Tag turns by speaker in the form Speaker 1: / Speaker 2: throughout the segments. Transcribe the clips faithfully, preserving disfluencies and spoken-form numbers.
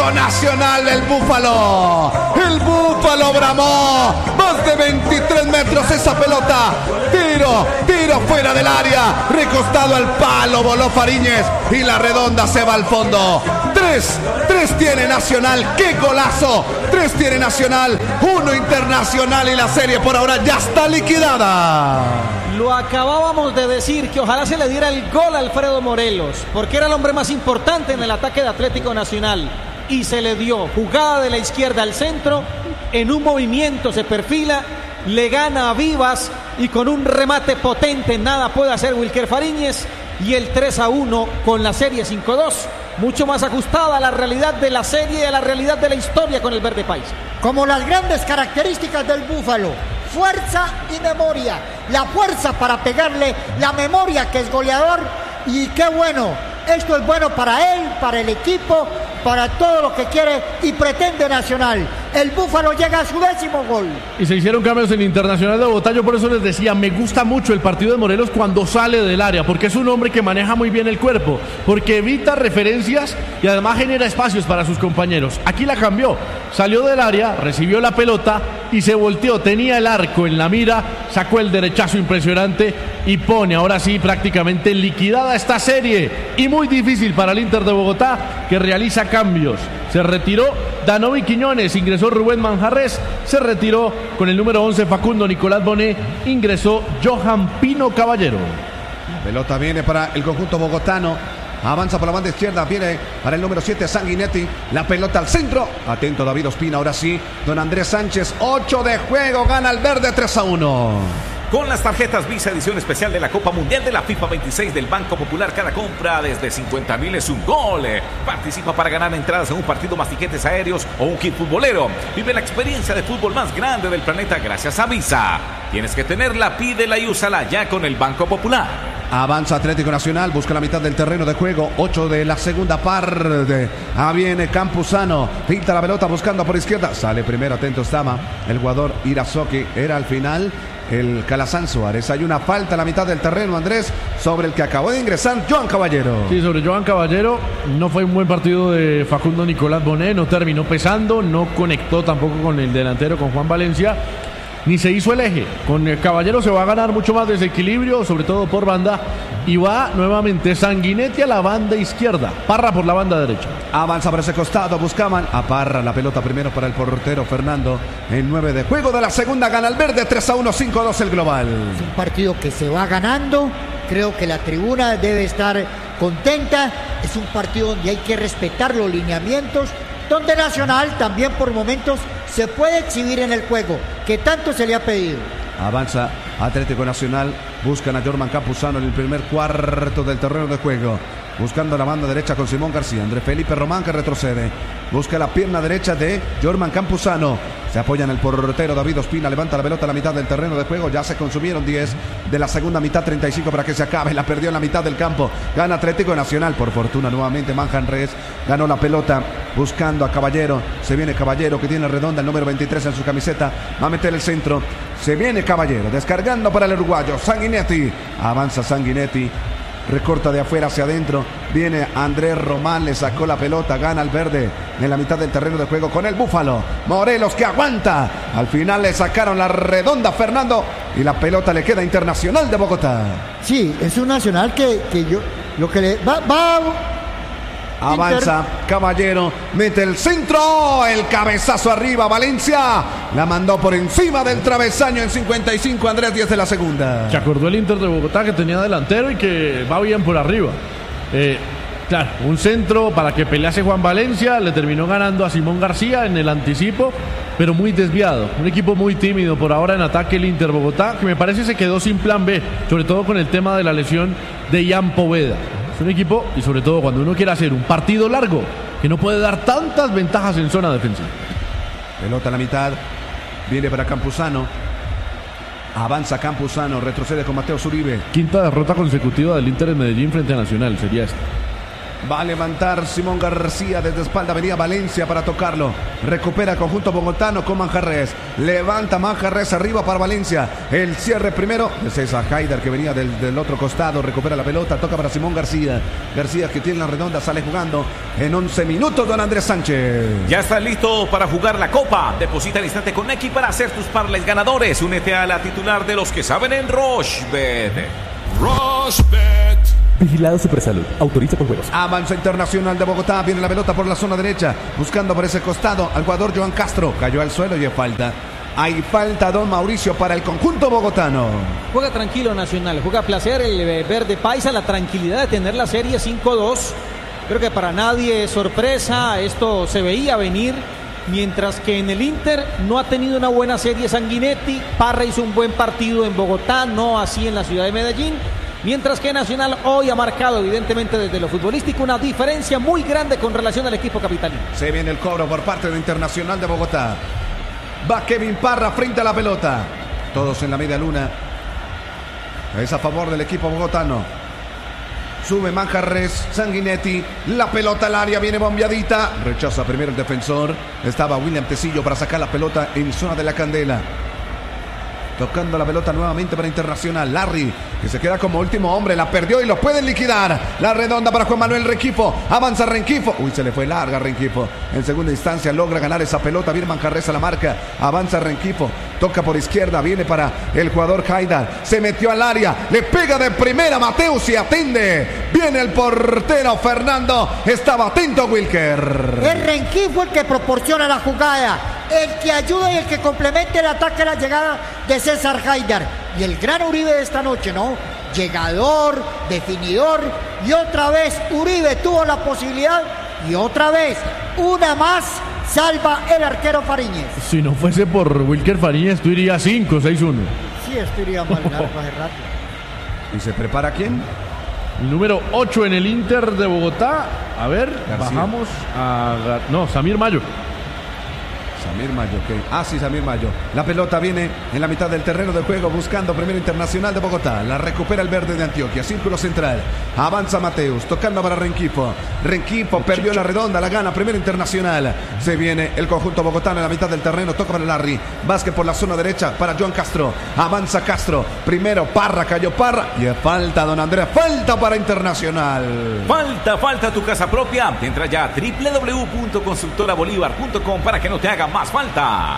Speaker 1: Atlético Nacional, el Búfalo. El Búfalo bramó. Más de veintitrés metros esa pelota. Tiro, tiro fuera del área. Recostado al palo, voló Fariñez. Y la redonda se va al fondo. Tres, tres tiene Nacional. ¡Qué golazo! Tres tiene Nacional, uno Internacional y la serie por ahora ya está liquidada.
Speaker 2: Lo acabábamos de decir, que ojalá se le diera el gol a Alfredo Morelos, porque era el hombre más importante en el ataque de Atlético Nacional. Y se le dio jugada de la izquierda al centro, en un movimiento se perfila, le gana a Vivas y con un remate potente nada puede hacer Wilker Fariñez. Y el tres a uno con la serie cinco dos, mucho más ajustada a la realidad de la serie y a la realidad de la historia con el verde país.
Speaker 3: Como las grandes características del Búfalo: fuerza y memoria. La fuerza para pegarle, la memoria que es goleador. Y qué bueno, esto es bueno para él, para el equipo, para todo lo que quiere y pretende Nacional. El Búfalo llega a su décimo gol.
Speaker 4: Y se hicieron cambios en Internacional de Bogotá. Yo por eso les decía, me gusta mucho el partido de Morelos cuando sale del área, porque es un hombre que maneja muy bien el cuerpo, porque evita referencias y además genera espacios para sus compañeros. Aquí la cambió, salió del área, recibió la pelota y se volteó, tenía el arco en la mira, sacó el derechazo impresionante y pone ahora sí prácticamente liquidada esta serie. Y muy difícil para el Inter de Bogotá, que realiza cambios. Se retiró Danovi Quiñones, ingresó Rubén Manjarres, se retiró con el número once Facundo Nicolás Bonet, ingresó Johan Pino Caballero.
Speaker 1: La pelota viene para el conjunto bogotano. Avanza por la banda izquierda, viene para el número siete Sanguinetti, la pelota al centro, atento David Ospina, ahora sí, don Andrés Sánchez, ocho de juego, gana el verde tres a uno.
Speaker 5: Con las tarjetas Visa edición especial de la Copa Mundial de la FIFA veintiséis del Banco Popular, cada compra desde cincuenta mil es un gol. Participa para ganar entradas en un partido, más tiquetes aéreos o un kit futbolero. Vive la experiencia de fútbol más grande del planeta gracias a Visa. Tienes que tenerla, pídela y úsala ya con el Banco Popular.
Speaker 1: Avanza Atlético Nacional, busca la mitad del terreno de juego, ocho de la segunda parte. Ah, viene Campuzano, pinta la pelota buscando por izquierda, sale primero, atento estaba el jugador Irazoki, era al final el Calazán Suárez. Hay una falta a la mitad del terreno, Andrés, sobre el que acabó de ingresar Johan Caballero.
Speaker 4: Sí, sobre Johan Caballero. No fue un buen partido de Facundo Nicolás Bonet, no terminó pesando, no conectó tampoco con el delantero, con Juan Valencia, ni se hizo el eje. Con el Caballero se va a ganar mucho más desequilibrio, sobre todo por banda, y va nuevamente Sanguinetti a la banda izquierda, Parra por la banda derecha.
Speaker 1: Avanza por ese costado, buscaban a Parra, la pelota primero para el portero Fernando, en nueve de juego de la segunda, gana el verde tres a uno, cinco a dos el global.
Speaker 3: Es un partido que se va ganando, creo que la tribuna debe estar contenta, es un partido donde hay que respetar los lineamientos, donde Nacional también por momentos se puede exhibir en el juego, que tanto se le ha pedido.
Speaker 1: Avanza Atlético Nacional, buscan a Jorman Campuzano en el primer cuarto del terreno de juego, buscando la banda derecha con Simón García, Andrés Felipe Román que retrocede, busca la pierna derecha de Jorman Campuzano, se apoya en el portero David Ospina, levanta la pelota a la mitad del terreno de juego, ya se consumieron diez de la segunda mitad, treinta y cinco para que se acabe, la perdió en la mitad del campo, gana Atlético Nacional, por fortuna nuevamente Manjarres ganó la pelota, buscando a Caballero, se viene Caballero que tiene redonda el número veintitrés en su camiseta, va a meter el centro, se viene Caballero, descargando para el uruguayo, Sanguinetti, avanza Sanguinetti, recorta de afuera hacia adentro, viene Andrés Román, le sacó la pelota, gana el verde en la mitad del terreno de juego con el Búfalo, Morelos que aguanta, al final le sacaron la redonda Fernando y la pelota le queda Internacional de Bogotá.
Speaker 3: Sí, es un Nacional que, que yo, lo que le va, va
Speaker 1: avanza Inter. Caballero, mete el centro, el cabezazo arriba, Valencia la mandó por encima del travesaño en cincuenta y cinco, Andrés, diez de la segunda.
Speaker 4: Se acordó el Inter de Bogotá que tenía delantero y que va bien por arriba. Eh, claro, un centro para que pelease Juan Valencia, le terminó ganando a Simón García en el anticipo, pero muy desviado. Un equipo muy tímido por ahora en ataque el Inter Bogotá, que me parece se quedó sin plan B, sobre todo con el tema de la lesión de Ian Poveda. Es un equipo, y sobre todo cuando uno quiere hacer un partido largo, que no puede dar tantas ventajas en zona defensiva.
Speaker 1: Pelota a la mitad, viene para Campuzano, avanza Campuzano, retrocede con Mateo Zuribe.
Speaker 4: Quinta derrota consecutiva del Inter en Medellín frente a Nacional, sería esta.
Speaker 1: Va a levantar Simón García desde espalda. Venía Valencia para tocarlo. Recupera el conjunto bogotano con Manjarres. Levanta Manjarres arriba para Valencia. El cierre primero de César Haider, que venía del, del otro costado. Recupera la pelota. Toca para Simón García. García, que tiene la redonda, sale jugando en once minutos. Don Andrés Sánchez.
Speaker 5: Ya está listo para jugar la Copa. Deposita al instante con Nequi para hacer tus parlays ganadores. Únete a la titular de los que saben en Rochebet.
Speaker 6: Rochebet. Vigilado Supersalud. Autoriza con juegos.
Speaker 1: Avanza Internacional de Bogotá. Viene la pelota por la zona derecha. Buscando por ese costado al jugador Joan Castro. Cayó al suelo y hay falta. Hay falta, don Mauricio, para el conjunto bogotano.
Speaker 2: Juega tranquilo Nacional. Juega a placer el verde paisa. La tranquilidad de tener la serie cinco dos. Creo que para nadie es sorpresa. Esto se veía venir. Mientras que en el Inter no ha tenido una buena serie Sanguinetti. Parra hizo un buen partido en Bogotá. No así en la ciudad de Medellín. Mientras que Nacional hoy ha marcado evidentemente desde lo futbolístico una diferencia muy grande con relación al equipo capitalino.
Speaker 1: Se viene el cobro por parte de Internacional de Bogotá. Va Kevin Parra frente a la pelota. Todos en la media luna. Es a favor del equipo bogotano. Sube Manjarres, Sanguinetti. La pelota al área, viene bombeadita. Rechaza primero el defensor. Estaba William Tecillo para sacar la pelota en zona de la Candela. Tocando la pelota nuevamente para Internacional. Larry, que se queda como último hombre. La perdió y lo pueden liquidar. La redonda para Juan Manuel Rengifo. Avanza Rengifo. Uy, se le fue larga Rengifo. En segunda instancia logra ganar esa pelota. Viene Manjarres a la marca. Avanza Rengifo. Toca por izquierda. Viene para el jugador Haider. Se metió al área. Le pega de primera Mateus y atiende. Viene el portero Fernando. Estaba atento Wilker.
Speaker 3: Es Rengifo el que proporciona la jugada. El que ayuda y el que complemente el ataque, la llegada de César Haider. Y el gran Uribe de esta noche, ¿no? Llegador, definidor. Y otra vez Uribe tuvo la posibilidad. Y otra vez, una más, salva el arquero Fariñez.
Speaker 4: Si no fuese por Wilker Fariñez, tú irías cinco seis uno.
Speaker 3: Sí, esto iría mal largo hace rato.
Speaker 1: ¿Y se prepara quién?
Speaker 4: El número ocho en el Inter de Bogotá. A ver,
Speaker 1: García.
Speaker 4: bajamos a... No, Samir Mayo.
Speaker 1: Samir Mayo, ok. Ah, sí, Samir Mayo. La pelota viene en la mitad del terreno de juego buscando primero Internacional de Bogotá. La recupera el verde de Antioquia. Círculo central. Avanza Mateus. Tocando para Rengifo. Rengifo perdió la redonda. La gana primero Internacional. Se viene el conjunto bogotano en la mitad del terreno. Toca para Larry. Vázquez por la zona derecha para Joan Castro. Avanza Castro. Primero Parra. Cayó Parra. Y es falta, don Andrés. Falta para Internacional.
Speaker 5: Falta, falta tu casa propia. Entra ya a doble u doble u doble u punto constructora bolívar punto com para que no te haga más falta.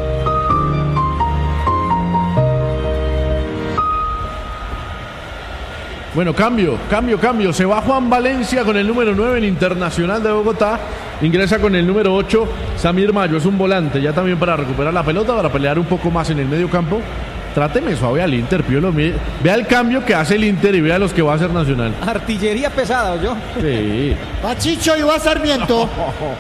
Speaker 4: Bueno, cambio, cambio, cambio. Se va Juan Valencia con el número nueve en Internacional de Bogotá. Ingresa con el número ocho, Samir Mayo. Es un volante, ya también para recuperar la pelota, para pelear un poco más en el medio campo. Tráteme suave al Inter, Piolo. Vea el cambio que hace el Inter y vea los que va a hacer Nacional.
Speaker 2: Artillería pesada, ¿o yo?
Speaker 4: Sí.
Speaker 3: Va Chicho y va Sarmiento.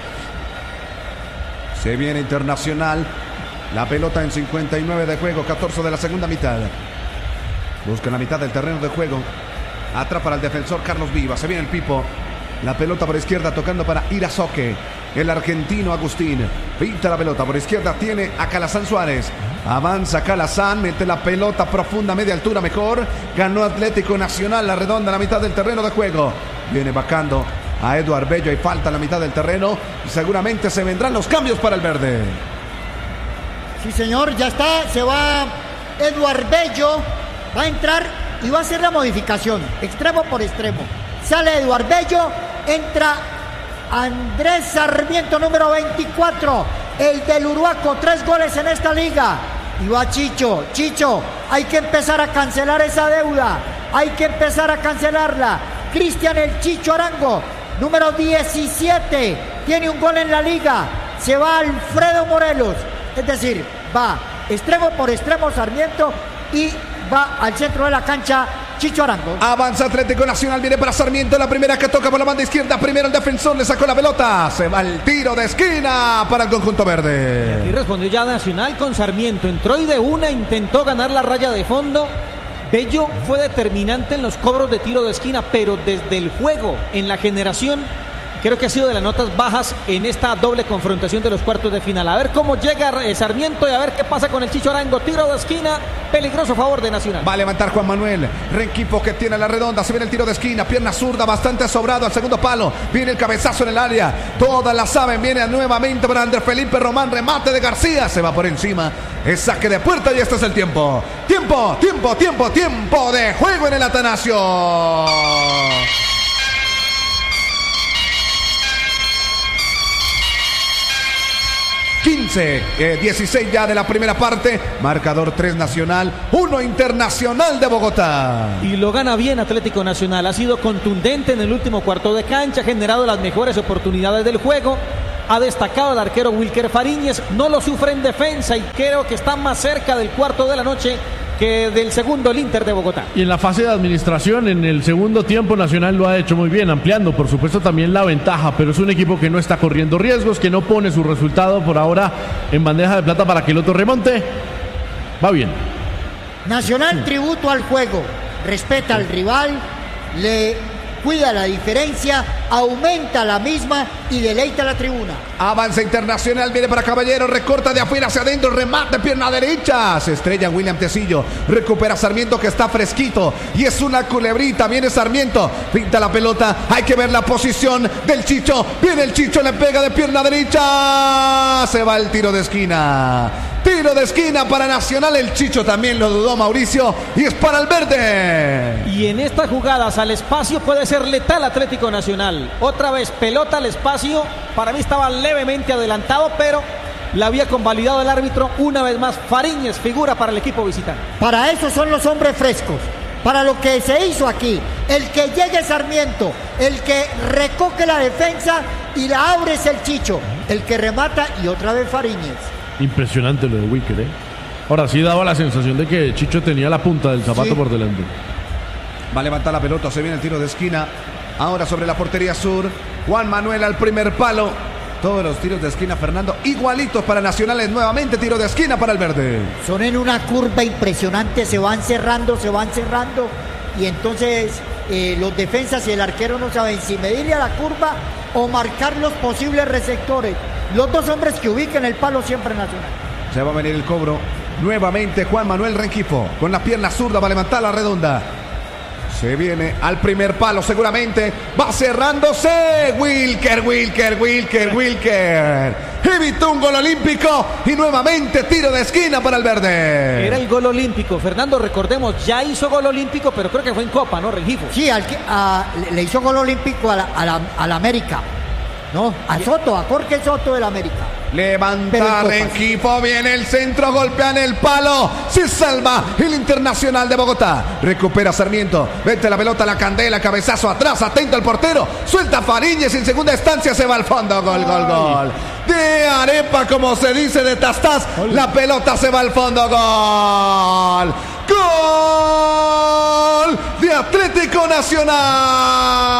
Speaker 1: Se viene Internacional. La pelota en cincuenta y nueve de juego, catorce de la segunda mitad. Busca la mitad del terreno de juego. Atrás para el defensor Carlos Viva. Se viene el Pipo. La pelota por izquierda tocando para Irazoque. El argentino Agustín. Pinta la pelota por izquierda. Tiene a Calazán Suárez. Avanza Calazán. Mete la pelota profunda, media altura mejor. Ganó Atlético Nacional. La redonda en la mitad del terreno de juego. Viene vacando a Eduard Bello. Hay falta en la mitad del terreno. Y seguramente se vendrán los cambios para el verde.
Speaker 3: Sí, señor. Ya está. Se va Eduard Bello. Va a entrar y va a hacer la modificación. Extremo por extremo. Sale Eduard Bello. Entra Andrés Sarmiento, número veinticuatro. El del Uruaco. Tres goles en esta liga. Y va Chicho. Chicho, hay que empezar a cancelar esa deuda. Hay que empezar a cancelarla. Cristian el Chicho Arango, número diecisiete. Tiene un gol en la liga. Se va Alfredo Morelos. Es decir, va extremo por extremo Sarmiento y va al centro de la cancha Chicho Arango.
Speaker 1: Avanza Atlético Nacional, viene para Sarmiento, la primera que toca por la banda izquierda. Primero el defensor, le sacó la pelota. Se va el tiro de esquina para el conjunto verde.
Speaker 2: Y respondió ya Nacional con Sarmiento. Entró y de una intentó ganar la raya de fondo. Bello fue determinante en los cobros de tiro de esquina, pero desde el juego, en la generación, creo que ha sido de las notas bajas en esta doble confrontación de los cuartos de final. A ver cómo llega eh, Sarmiento y a ver qué pasa con el Chicho Arango. Tiro de esquina, peligroso favor de Nacional.
Speaker 1: Va a levantar Juan Manuel. Renquifo que tiene la redonda. Se viene el tiro de esquina. Pierna zurda, bastante sobrado al segundo palo. Viene el cabezazo en el área. Todas la saben. Viene nuevamente para Andrés Felipe Román. Remate de García. Se va por encima. Es saque de puerta y este es el tiempo. Tiempo, tiempo, tiempo, tiempo de juego en el Atanasio. quince, eh, dieciséis ya de la primera parte. Marcador tres Nacional, uno Internacional de Bogotá.
Speaker 2: Y lo gana bien Atlético Nacional. Ha sido contundente en el último cuarto de cancha. Ha generado las mejores oportunidades del juego. Ha destacado el arquero Wilker Fariñez. No lo sufre en defensa y creo que está más cerca del cuarto de la noche que del segundo el Inter de Bogotá.
Speaker 4: Y en la fase de administración, en el segundo tiempo, Nacional lo ha hecho muy bien, ampliando por supuesto también la ventaja, pero es un equipo que no está corriendo riesgos, que no pone su resultado por ahora en bandeja de plata para que el otro remonte. Va bien.
Speaker 3: Nacional tributo al juego, respeta al rival, le cuida la diferencia, aumenta la misma y deleita la tribuna.
Speaker 1: Avanza Internacional, viene para Caballero, recorta de afuera hacia adentro, remate, pierna derecha. Se estrella William Tecillo, recupera Sarmiento que está fresquito y es una culebrita. Viene Sarmiento, pinta la pelota, hay que ver la posición del Chicho. Viene el Chicho, le pega de pierna derecha. Se va el tiro de esquina. Tiro de esquina para Nacional, el Chicho también lo dudó Mauricio y es para el verde.
Speaker 2: Y en estas jugadas al espacio puede ser letal Atlético Nacional. Otra vez pelota al espacio, para mí estaba levemente adelantado, pero la había convalidado el árbitro. Una vez más Fariñez figura para el equipo visitante.
Speaker 3: Para eso son los hombres frescos, para lo que se hizo aquí. El que llegue Sarmiento, el que recoge la defensa y la abre es el Chicho, el que remata y otra vez Fariñez.
Speaker 4: Impresionante lo de Wilker, ¿eh? Ahora sí daba la sensación de que Chicho tenía la punta del zapato sí. por delante.
Speaker 1: Va a levantar la pelota, se viene el tiro de esquina. Ahora sobre la portería sur. Juan Manuel al primer palo. Todos los tiros de esquina, Fernando, igualitos para Nacionales. Nuevamente tiro de esquina para el verde.
Speaker 3: Son en una curva impresionante, se van cerrando, se van cerrando. Y entonces eh, los defensas y el arquero no saben si medirle a la curva o marcar los posibles receptores. Los dos hombres que ubican el palo siempre Nacional.
Speaker 1: Se va a venir el cobro. Nuevamente Juan Manuel Renquifo con la pierna zurda va a levantar la redonda. Se viene al primer palo seguramente. Va cerrándose. Wilker, Wilker, Wilker, Wilker. Evitó un gol olímpico y nuevamente tiro de esquina para el verde.
Speaker 2: Era el gol olímpico. Fernando, recordemos, ya hizo gol olímpico, pero creo que fue en Copa, ¿no, Rengifo?
Speaker 3: Sí, al que, a, le hizo gol olímpico a la, a la, a la América. No, a Soto, a Jorge Soto del América.
Speaker 1: Levanta Renquifo, viene el centro, golpean el palo, se salva el Internacional de Bogotá. Recupera Sarmiento, vete la pelota a la candela, cabezazo atrás, atento al portero, suelta Fariñez, en segunda instancia se va al fondo, gol, gol, gol. De arepa, como se dice, de Tastás, la pelota se va al fondo, gol. Gol de Atlético Nacional.